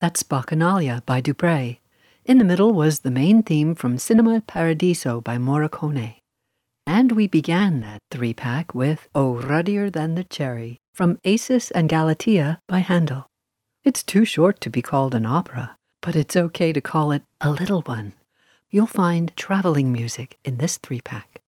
That's Bacchanalia by Dupre. In the middle was the main theme from Cinema Paradiso by Morricone. And we began that three-pack with Oh Ruddier Than the Cherry from Acis and Galatea by Handel. It's too short to be called an opera, but it's okay to call it a little one. You'll find traveling music in this three-pack.